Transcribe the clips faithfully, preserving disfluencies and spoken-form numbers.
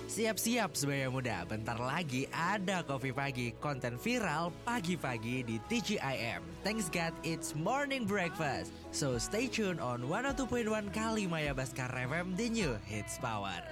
Siap-siap sebaya muda, bentar lagi ada Kopi Pagi, konten viral pagi-pagi di T G I M. Thanks God, it's morning breakfast. So stay tuned on seratus dua koma satu Kalimaya Baskara F M, the new hits power.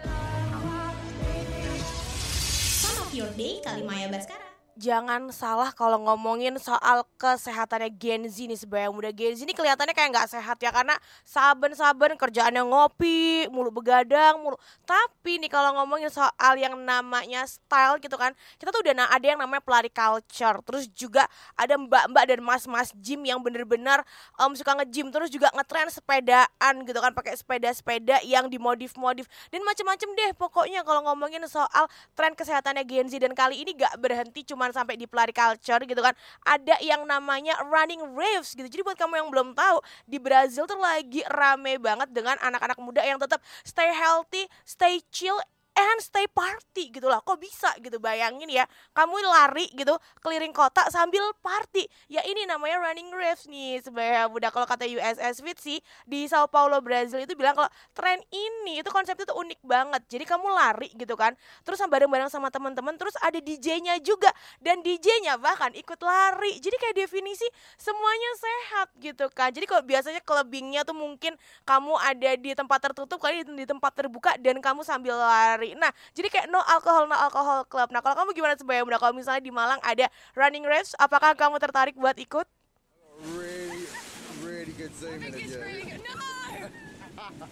Son of your day, Kalimaya Baskara. Jangan salah kalau ngomongin soal kesehatannya Gen Z nih, sebaya muda Gen Z ini kelihatannya kayak nggak sehat ya, karena saben-saben kerjaannya ngopi, mulu begadang, mulu. Tapi nih kalau ngomongin soal yang namanya style gitu kan, kita tuh udah na- ada yang namanya pelari culture, terus juga ada mbak-mbak dan mas-mas gym yang bener-bener um, suka nge-gym, terus juga ngetren sepedaan gitu kan, pakai sepeda-sepeda yang dimodif-modif dan macem-macem deh pokoknya kalau ngomongin soal tren kesehatannya Gen Z. Dan kali ini gak berhenti cuma sampai di pelari culture gitu kan, ada yang namanya running raves gitu. Jadi buat kamu yang belum tahu, di Brazil tuh lagi rame banget dengan anak-anak muda yang tetap stay healthy, stay chill, and stay party gitu lah. Kok bisa gitu, bayangin ya, kamu lari gitu keliling kota sambil party. Ya ini namanya running raves nih sebenarnya muda. Kalau kata U S S Fit sih di Sao Paulo Brazil itu bilang kalau tren ini itu konsepnya tuh unik banget. Jadi kamu lari gitu kan, terus bareng-bareng sama teman-teman, terus ada D J-nya juga, dan D J-nya bahkan ikut lari. Jadi kayak definisi semuanya sehat gitu kan. Jadi kalau biasanya clubbingnya tuh mungkin kamu ada di tempat tertutup, kali di tempat terbuka dan kamu sambil lari. Nah, jadi kayak no alcohol, no alcohol club. Nah, kalau kamu gimana sebaya muda? Kalau misalnya di Malang ada running race, apakah kamu tertarik buat ikut? Really, really good zoom in of you.